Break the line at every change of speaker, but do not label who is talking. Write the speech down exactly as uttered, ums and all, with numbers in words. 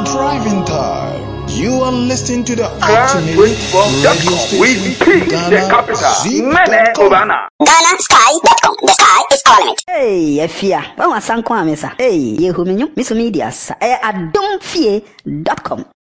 driving time. You are listening to the ultimate radio station, Ghana Zip dot com.
Ghana Sky dot com. The sky is our limit. Hey, Efia. Wa wasan kwa mesa. Hey, yehu menyo. Misu media sa. Eh, adonfie dot com.